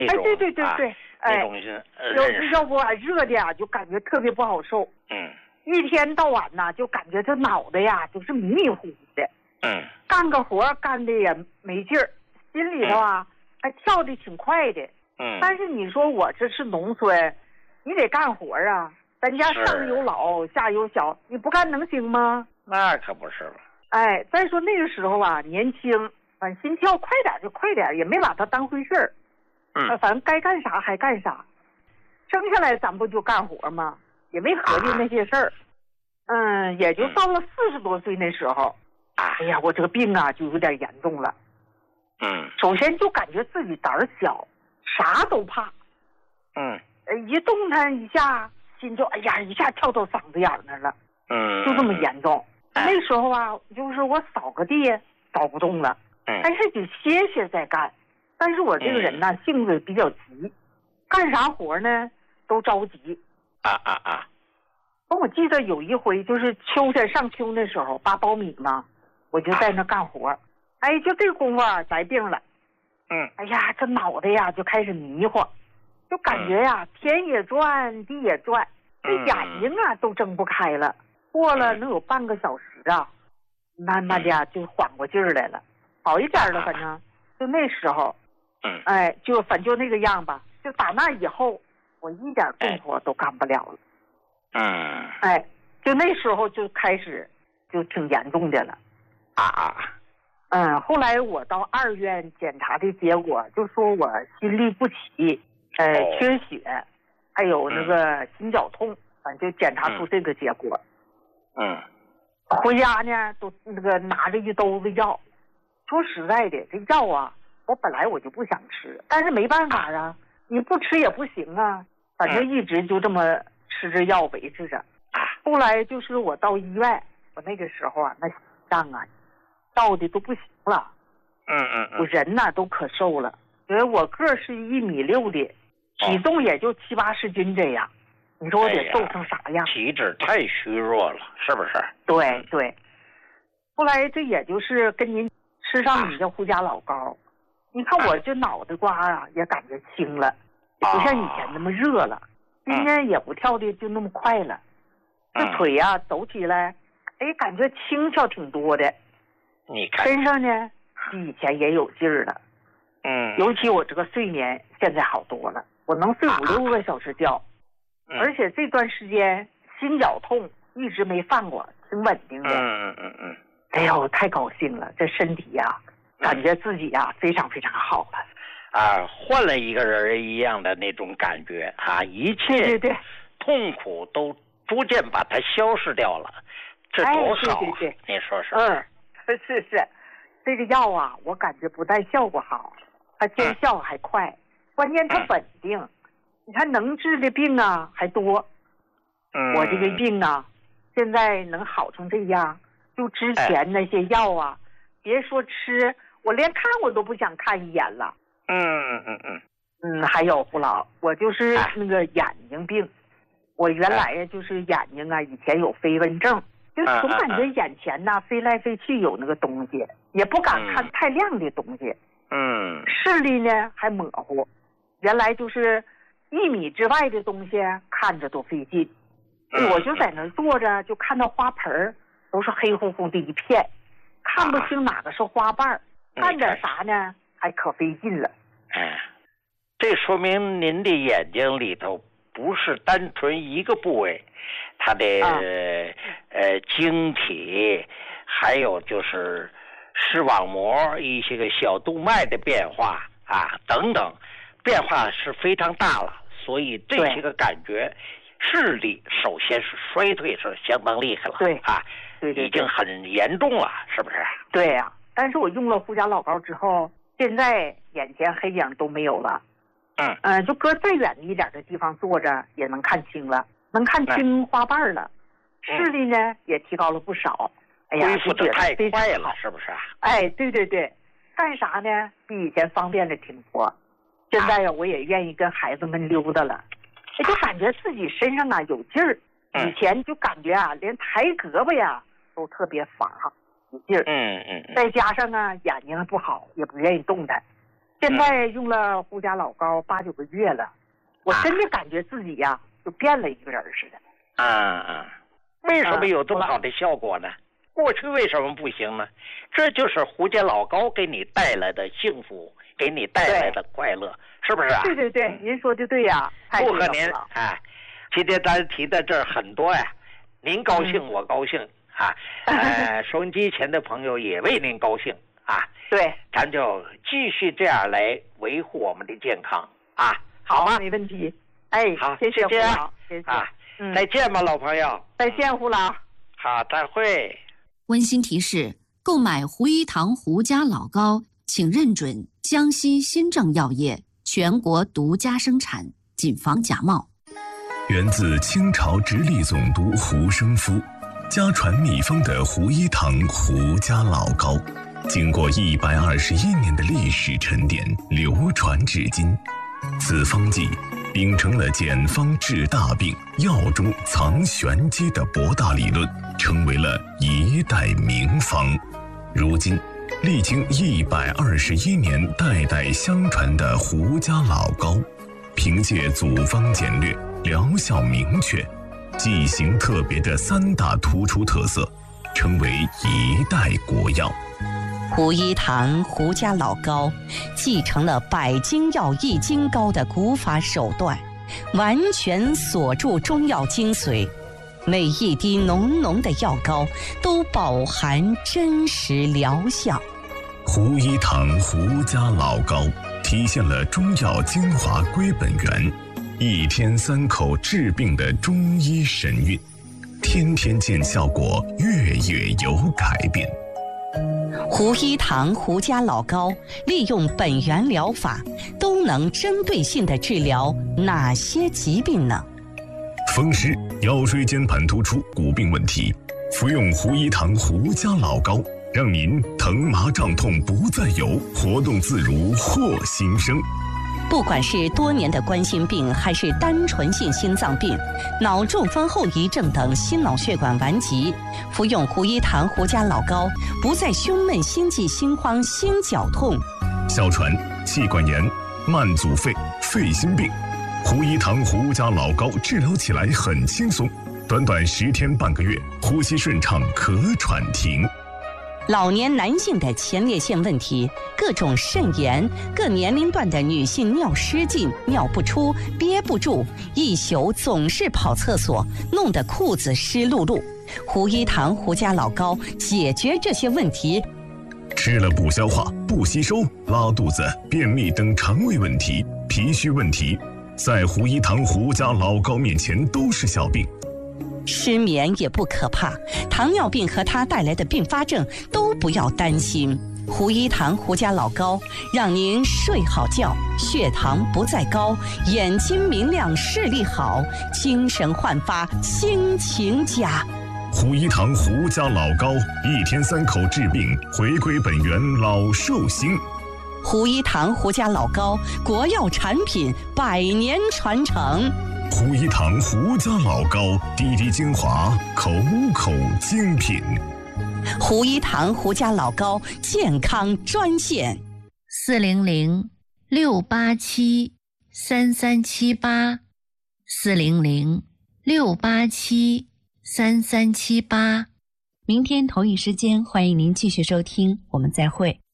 那种， 对对对对， 那种要不热的呀，就感觉特别不好受。一天到晚呐，就感觉这脑袋呀，就是迷迷糊糊的。干个活干的也没劲儿，心里头啊还跳的挺快的。但是你说我这是农村，你得干活啊，咱家上有老下有小，你不干能行吗？ 那可不是了。 再说那个时候啊，年轻，反正心跳快点就快点，也没把它当回事儿。反正该干啥还干啥，生下来咱不就干活吗？也没合计那些事儿。也就到了40多岁那时候，哎呀，我这个病啊就有点严重了。首先就感觉自己胆儿小，啥都怕。一动弹一下，心就哎呀一下跳到嗓子眼那儿了。就这么严重。那时候啊，就是我扫个地扫不动了，但是得歇歇再干。但是我这个人呢，性子比较急，干啥活呢都着急。我记得有一回就是秋天上秋那时候扒苞米嘛，我就在那干活。就这功夫啊，来病了。哎呀，这脑袋呀就开始迷糊，就感觉呀天也转地也转，这眼睛啊都睁不开了。过了能有半个小时啊，慢慢的就缓过劲儿来了，好一点了。反正就那时候，就反正就那个样吧。就打那以后，我一点动活都干不了了。就那时候就开始就挺严重的了。后来我到2院检查的结果就说我心律不齐，缺血，还有那个心绞痛，反正就检查出这个结果。回家呢都那个拿着一兜子药。说实在的，这药啊，我本来我就不想吃，但是没办法啊，你不吃也不行啊。反正一直就这么吃着药维持着。后来就是我到医院，我那个时候啊，那心脏啊到的都不行了。我人呐都可瘦了，因为我个是1.6米的，体重也就70、80斤这样。你说我得瘦成啥样？ 体质太虚弱了，是不是？ 对对。后来这也就是跟您吃上你的护家老膏，你看我这脑袋瓜啊也感觉轻了，也不像以前那么热了，心呢也不跳的就那么快了。这腿啊走起来，感觉轻巧挺多的。 你看身上呢比以前也有劲儿了。尤其我这个睡眠现在好多了，我能睡5、6个小时觉。而且这段时间心绞痛一直没犯过，挺稳定的。哎呦，太高兴了，这身体呀，感觉自己呀非常非常好了。 换了一个人一样的那种感觉一切痛苦都逐渐把它消失掉了，这多好啊！ 对， 你说说。 是，这个药啊，我感觉不但效果好，它见效还快，关键它稳定。你看能治的病啊还多。我这个病啊，现在能好成这样，就之前那些药啊，别说吃，我连看我都不想看一眼了。还有胡老，我就是那个眼睛病。我原来呀就是眼睛啊，以前有飞蚊症，就总感觉眼前呐飞来飞去有那个东西，也不敢看太亮的东西。视力呢还模糊，原来就是1米之外的东西看着都费劲。我就在那坐着，就看到花盆都是黑乎乎的一片，看不清哪个是花瓣，干点啥呢还可费劲了。 这说明您的眼睛里头不是单纯一个部位，它的晶体，还有就是视网膜一些个小动脉的变化等等，变化是非常大了，所以这些个感觉视力首先是衰退是相当厉害了。 对， 已经很严重了，是不是？ 对呀，但是我用了护家老膏之后，现在眼前黑影都没有了。就搁再远一点的地方坐着也能看清了，能看清花瓣了。视力呢也提高了不少。哎呀， 恢复的太快了，是不是？ 对，干啥呢比以前方便了挺多。现在呀我也愿意跟孩子们溜达了，就感觉自己身上啊有劲儿。以前就感觉啊连抬胳膊呀都特别乏有劲儿。再加上啊眼睛不好，也不愿意动弹。 现在用了胡家老高8、9个月了，我真的感觉自己呀，就变了一个人似的。 为什么有这么好的效果呢？过去为什么不行呢？这就是胡家老高给你带来的幸福，给你带来的快乐，是不是啊？ 对对，您说的对呀。 祝贺您啊！今天咱提的这儿很多呀，您高兴我高兴啊，收音机前的朋友也为您高兴啊。 对， 咱就继续这样来维护我们的健康啊，好吗？ 没问题。哎， 好， 谢谢胡老， 谢谢啊，再见吧，老朋友。 再见，胡老。 好，再会。 温馨提示：购买胡一堂胡家老高，请认准江西新政药业全国独家生产，谨防假冒。 源自清朝直隶总督胡生夫，家传秘方的胡一堂胡家老高，经过121年的历史沉淀，流传至今。此方剂秉承了简方治大病、药中藏玄机的博大理论，成为了一代名方。如今，历经121年代代相传的胡家老高，凭借组方简略、疗效明确、剂型特别的3大突出特色，成为一代国药。 胡一堂胡家老高继承了百金药易筋膏的古法手段，完全锁住中药精髓，每一滴浓浓的药膏都饱含真实疗效。 胡一堂胡家老高体现了中药精华归本源，1天3口治病的中医神韵，天天见效果，月月有改变。 胡一堂胡家老高利用本源疗法，都能针对性地治疗哪些疾病呢？ 风湿、腰椎间盘突出、骨病问题，服用胡一堂胡家老高，让您疼麻胀痛不再有，活动自如获新生。 不管是多年的冠心病，还是单纯性心脏病、脑中风后遗症等心脑血管顽疾，服用胡一堂胡家老高，不再胸闷、心悸、心慌、心绞痛。 哮喘、气管炎、慢阻肺、肺心病，胡一堂胡家老高治疗起来很轻松，短短10天半个月，呼吸顺畅，咳喘停。 老年男性的前列腺问题、各种肾炎、各年龄段的女性尿失禁、尿不出、憋不住，一宿总是跑厕所，弄得裤子湿漉漉。胡一堂胡家老高解决这些问题。 吃了不消化、不吸收、拉肚子、便秘等肠胃问题、脾虚问题，在胡一堂胡家老高面前都是小病。 失眠也不可怕，糖尿病和它带来的并发症都不要担心。胡一堂胡家老高让您睡好觉，血糖不再高，眼睛明亮，视力好，精神焕发，心情佳。 胡一堂胡家老高1天3口治病，回归本源，老寿星。 胡一堂胡家老高国药产品100年传承。 胡一堂胡家老高，滴滴精华，口口精品。 胡一堂胡家老高健康专线 400-687-3378，400-687-3378。明天同一时间，欢迎您继续收听，我们再会。